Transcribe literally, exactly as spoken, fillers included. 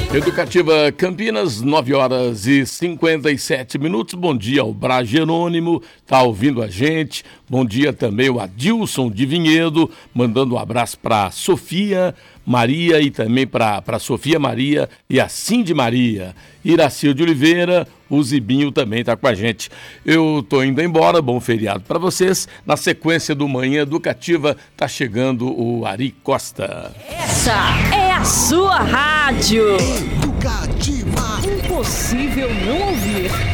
Educativa Campinas, nove horas e cinquenta e sete minutos. Bom dia ao Bra Jerônimo, tá ouvindo a gente. Bom dia também o Adilson de Vinhedo, mandando um abraço para Sofia Maria e também para Sofia Maria e a Cindy Maria. Iracil de Oliveira, o Zibinho também tá com a gente. Eu tô indo embora, bom feriado para vocês. Na sequência do Manhã Educativa, tá chegando o Ari Costa. Essa é a sua rádio. Educativa. Impossível não ouvir.